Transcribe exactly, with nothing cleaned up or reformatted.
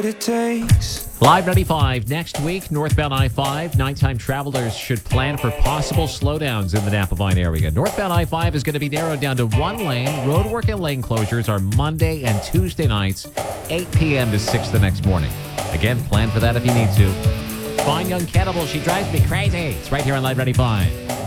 what it takes. Live ninety-five next week, northbound I five. Nighttime travelers should plan for possible slowdowns in the Napa Vine area. Northbound I five is going to be narrowed down to one lane. Roadwork and lane closures are Monday and Tuesday nights, eight p.m. to six the next morning. Again, plan for that if you need to. Fine Young Cannibal, She Drives Me Crazy. It's right here on Live ninety-five.